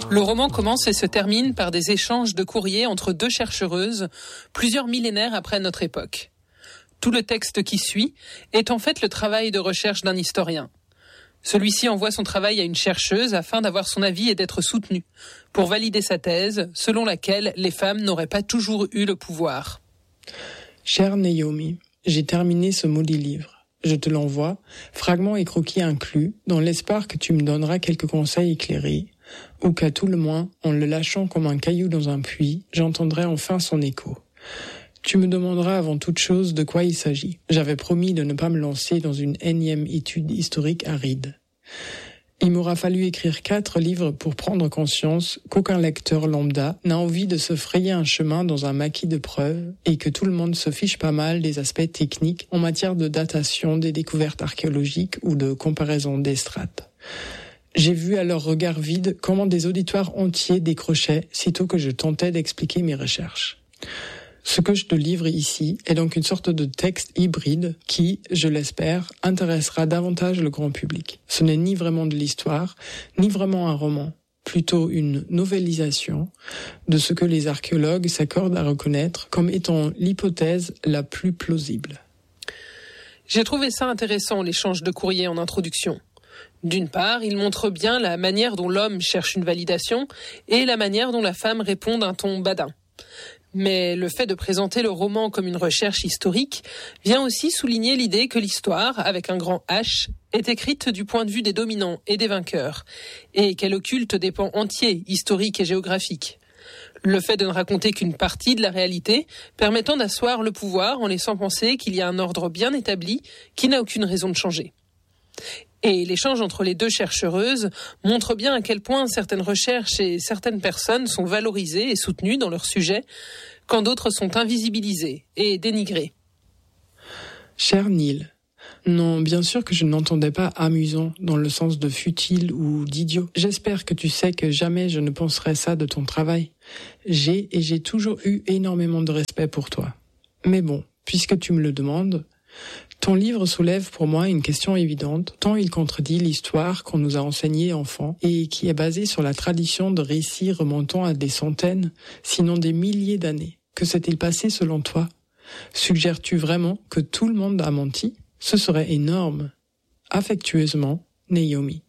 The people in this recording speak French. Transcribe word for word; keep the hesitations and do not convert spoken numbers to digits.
Le roman commence et se termine par des échanges de courriers entre deux chercheuses, plusieurs millénaires après notre époque. Tout le texte qui suit est en fait le travail de recherche d'un historien. Celui-ci envoie son travail à une chercheuse afin d'avoir son avis et d'être soutenu, pour valider sa thèse, selon laquelle les femmes n'auraient pas toujours eu le pouvoir. Chère Naomi, j'ai terminé ce maudit livre. Je te l'envoie, fragments et croquis inclus, dans l'espoir que tu me donneras quelques conseils éclairés, ou qu'à tout le moins, en le lâchant comme un caillou dans un puits, j'entendrai enfin son écho. Tu me demanderas avant toute chose de quoi il s'agit. J'avais promis de ne pas me lancer dans une énième étude historique aride. Il m'aura fallu écrire quatre livres pour prendre conscience qu'aucun lecteur lambda n'a envie de se frayer un chemin dans un maquis de preuves et que tout le monde se fiche pas mal des aspects techniques en matière de datation des découvertes archéologiques ou de comparaison des strates. J'ai vu à leur regard vide comment des auditoires entiers décrochaient sitôt que je tentais d'expliquer mes recherches. Ce que je te livre ici est donc une sorte de texte hybride qui, je l'espère, intéressera davantage le grand public. Ce n'est ni vraiment de l'histoire, ni vraiment un roman, plutôt une novélisation de ce que les archéologues s'accordent à reconnaître comme étant l'hypothèse la plus plausible. J'ai trouvé ça intéressant, l'échange de courriers en introduction. D'une part, il montre bien la manière dont l'homme cherche une validation et la manière dont la femme répond d'un ton badin. Mais le fait de présenter le roman comme une recherche historique vient aussi souligner l'idée que l'histoire, avec un grand H, est écrite du point de vue des dominants et des vainqueurs, et qu'elle occulte des pans entiers, historiques et géographiques. Le fait de ne raconter qu'une partie de la réalité, permettant d'asseoir le pouvoir en laissant penser qu'il y a un ordre bien établi qui n'a aucune raison de changer. Et l'échange entre les deux chercheuses montre bien à quel point certaines recherches et certaines personnes sont valorisées et soutenues dans leur sujet, quand d'autres sont invisibilisées et dénigrées. Cher Neil, non, bien sûr que je n'entendais pas amusant dans le sens de futile ou d'idiot. J'espère que tu sais que jamais je ne penserai ça de ton travail. J'ai et j'ai toujours eu énormément de respect pour toi. Mais bon, puisque tu me le demandes, ton livre soulève pour moi une question évidente, tant il contredit l'histoire qu'on nous a enseignée enfants et qui est basée sur la tradition de récits remontant à des centaines, sinon des milliers d'années. Que s'est-il passé selon toi ? Suggères-tu vraiment que tout le monde a menti ? Ce serait énorme. Affectueusement, Naomi.